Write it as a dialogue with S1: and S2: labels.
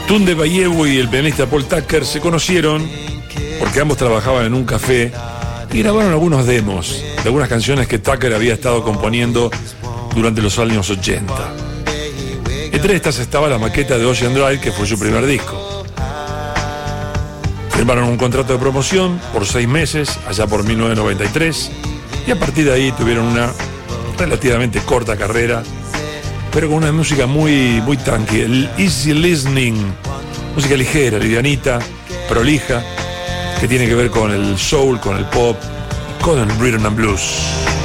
S1: Tunde Bayewu y el pianista Paul Tucker se conocieron porque ambos trabajaban en un café y grabaron algunos demos de algunas canciones que Tucker había estado componiendo durante los años 80. Entre estas estaba la maqueta de Ocean Drive, que fue su primer disco. Firmaron un contrato de promoción por 6 meses, allá por 1993, y a partir de ahí tuvieron una relativamente corta carrera, pero con una música muy tranqui, el easy listening, música ligera, livianita, prolija, que tiene que ver con el soul, con el pop, con el rhythm and blues.